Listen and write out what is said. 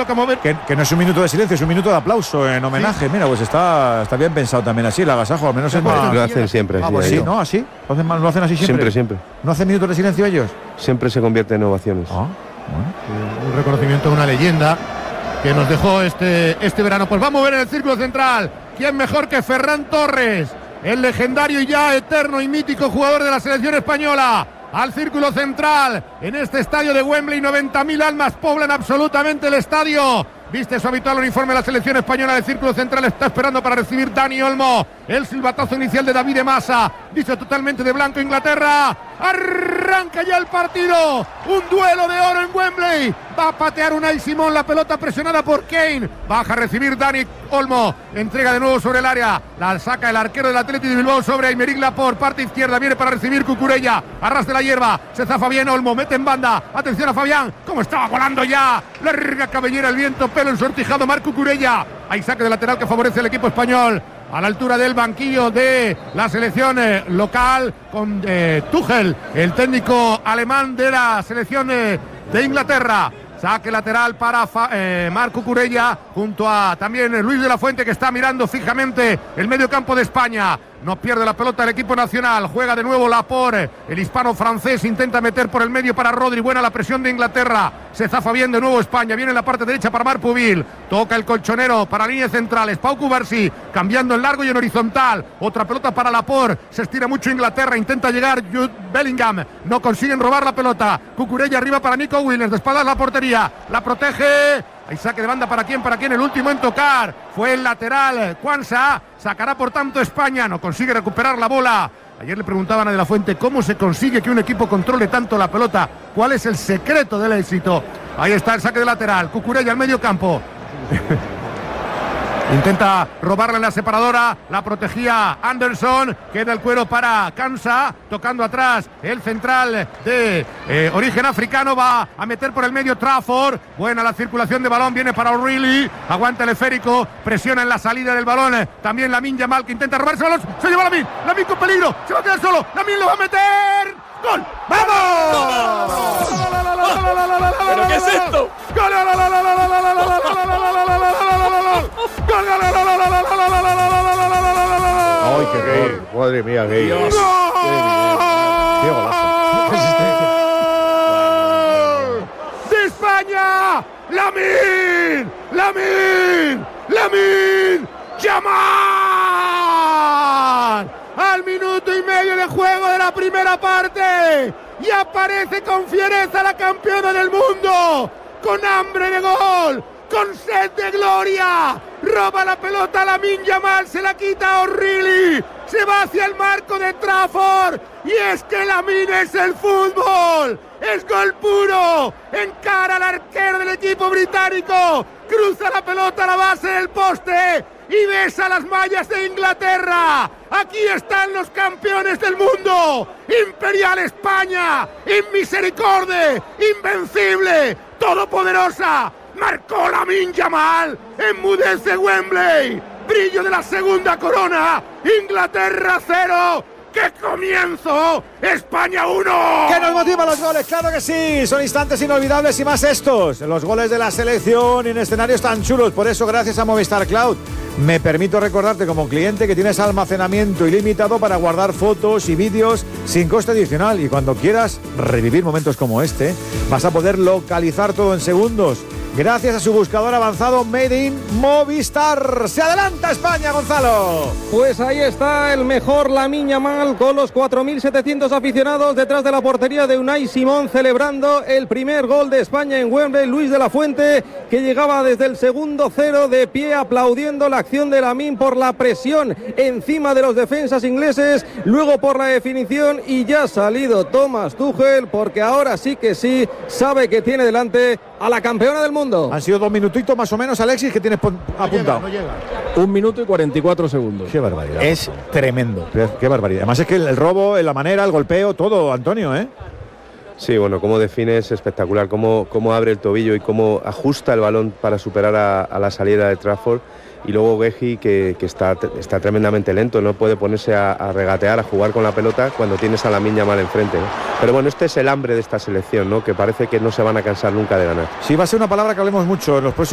toca mover. Que no es un minuto de silencio, es un minuto de aplauso en homenaje. Sí. Mira, pues está bien pensado también así, el agasajo, al menos lo hacen siempre. Pues sí, ¿no? ¿Así? ¿Lo hacen así siempre? Siempre. ¿No hacen minutos de silencio ellos? Siempre se convierte en ovaciones. Bueno. Un reconocimiento de una leyenda que nos dejó este verano. Pues vamos a ver en el círculo central quién mejor que Ferran Torres, el legendario y ya eterno y mítico jugador de la selección española. Al círculo central, en este estadio de Wembley, 90.000 almas poblan absolutamente el estadio. Viste su habitual uniforme de la selección española. El círculo central está esperando para recibir Dani Olmo. El silbatazo inicial de David de Masa. Dice totalmente de blanco Inglaterra. Arranca ya el partido. Un duelo de oro en Wembley. Va a patear Unai Simón. La pelota presionada por Kane. Baja a recibir Dani Olmo. Entrega de nuevo sobre el área. La saca el arquero del Athletic de Bilbao sobre Aymeric Laporte. Parte izquierda. Viene para recibir Cucurella. Arras de la hierba. Se zafa bien Olmo. Mete en banda. Atención a Fabián. Como estaba volando ya. Larga cabellera el viento. Pelo ensortijado Marc Cucurella. Hay saque de lateral que favorece al equipo español. A la altura del banquillo de la selección local con Tuchel, el técnico alemán de la selección de Inglaterra. Saque lateral para Marc Cucurella junto a también Luis de la Fuente, que está mirando fijamente el medio campo de España. No pierde la pelota el equipo nacional. Juega de nuevo Laporte. El hispano francés intenta meter por el medio para Rodri. Buena la presión de Inglaterra. Se zafa bien de nuevo España. Viene en la parte derecha para Marc Pubil. Toca el colchonero para líneas centrales. Pau Cubarsí cambiando en largo y en horizontal. Otra pelota para Laporte. Se estira mucho Inglaterra. Intenta llegar Jude Bellingham. No consiguen robar la pelota. Cucurella arriba para Nico Williams. De espaldas la portería. La protege. Hay saque de banda para quién, el último en tocar fue el lateral Quansah. Sacará por tanto España, no consigue recuperar la bola. Ayer le preguntaban a De la Fuente cómo se consigue que un equipo controle tanto la pelota, cuál es el secreto del éxito. Ahí está el saque de lateral, Cucurella al medio campo. Intenta robarla en la separadora, la protegía Anderson, queda el cuero para Quansah, tocando atrás el central de origen africano, va a meter por el medio Trafford, buena la circulación de balón, viene para O'Reilly, aguanta el esférico, presiona en la salida del balón, también Lamine Yamal que intenta robarse el balón, se lleva Lamine con peligro, se va a quedar solo, Lamine lo va a meter, ¡gol! ¡Vamos! ¿Pero qué es esto? ¡Gol! ¡Ay, qué gol! Madre mía, gay. ¡Qué golazo! ¡De España! ¡Lamine Yamal! Al minuto y medio de juego de la primera parte. Y aparece con fiereza la campeona del mundo. Con hambre de gol. Con sed de gloria. Roba la pelota a Lamine Yamal, se la quita a O'Reilly, se va hacia el marco de Trafford y es que Lamine es el fútbol, es gol puro, encara al arquero del equipo británico, cruza la pelota a la base del poste y besa las mallas de Inglaterra. Aquí están los campeones del mundo, Imperial España, inmisericorde, invencible, todopoderosa. Marcó Lamine Yamal, enmudece Wembley, brillo de la segunda corona, Inglaterra 0, ¡qué comienzo! ¡España 1! ¿Qué nos motiva los goles? ¡Claro que sí! Son instantes inolvidables y más estos, los goles de la selección en escenarios tan chulos. Por eso, gracias a Movistar Cloud, me permito recordarte como cliente que tienes almacenamiento ilimitado para guardar fotos y vídeos sin coste adicional. Y cuando quieras revivir momentos como este, vas a poder localizar todo en segundos. Gracias a su buscador avanzado Made in Movistar. ¡Se adelanta España, Gonzalo! Pues ahí está el mejor Lamine Yamal con los 4.700 aficionados detrás de la portería de Unai Simón celebrando el primer gol de España en Wembley. Luis de la Fuente, que llegaba desde el segundo 0 de pie aplaudiendo la acción de Lamine por la presión encima de los defensas ingleses, luego por la definición, y ya ha salido Thomas Tuchel porque ahora sí que sí sabe que tiene delante a la campeona del mundo. Han sido 2 minutitos más o menos, Alexis, que tienes apuntado. No llega. 1 minuto y 44 segundos. Qué barbaridad. Es tremendo. Qué barbaridad. Además es que el robo, la manera, el golpeo, todo, Antonio, ¿eh? Sí, bueno, cómo define es espectacular, cómo abre el tobillo y cómo ajusta el balón para superar a la salida de Trafford. Y luego Guehi, que está tremendamente lento, no puede ponerse a regatear, a jugar con la pelota cuando tienes a Lamine Yamal enfrente, ¿no? Pero bueno, este es el hambre de esta selección, ¿no? Que parece que no se van a cansar nunca de ganar. Sí, va a ser una palabra que hablemos mucho en los próximos